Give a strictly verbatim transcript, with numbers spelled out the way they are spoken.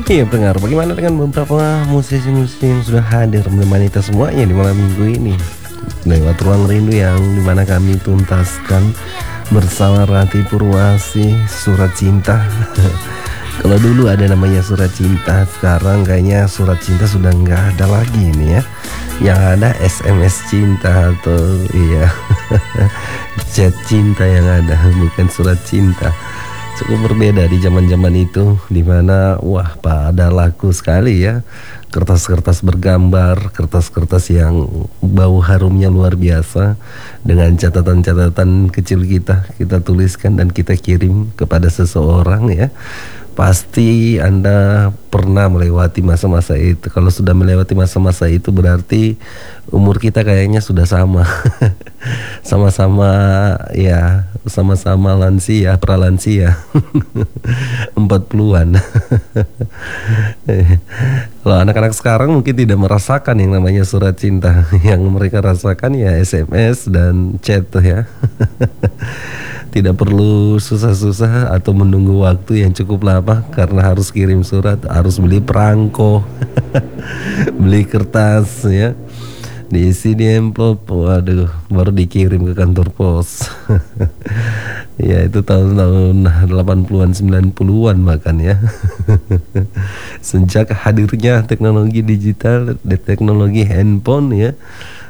Iya pengaruh. Bagaimana dengan beberapa musisi-musisi yang sudah hadir menemani kita semuanya di malam minggu ini lewat ruang rindu yang dimana kami tuntaskan bersama Rati Purwasi, Surat Cinta. Kalau dulu ada namanya Surat Cinta, sekarang kayaknya Surat Cinta sudah nggak ada lagi nih ya. Yang ada S M S cinta atau iya chat cinta yang ada, bukan surat cinta. Cukup berbeda di zaman-zaman itu, dimana wah pada laku sekali ya kertas-kertas bergambar, kertas-kertas yang bau harumnya luar biasa, dengan catatan-catatan kecil kita kita tuliskan dan kita kirim kepada seseorang ya. Pasti Anda pernah melewati masa-masa itu. Kalau sudah melewati masa-masa itu berarti umur kita kayaknya sudah sama. Sama-sama ya, sama-sama lansia, pralansia. empat puluhan. Kalau anak-anak sekarang mungkin tidak merasakan yang namanya surat cinta. Yang mereka rasakan ya S M S dan chat ya. Tidak perlu susah-susah atau menunggu waktu yang cukup lama karena harus kirim surat, harus beli perangko, beli kertas ya, diisi di amplop, waduh, baru dikirim ke kantor pos. Ya itu tahun-tahun delapan puluhan sembilan puluhan bahkan ya. Sejak hadirnya teknologi digital, teknologi handphone ya,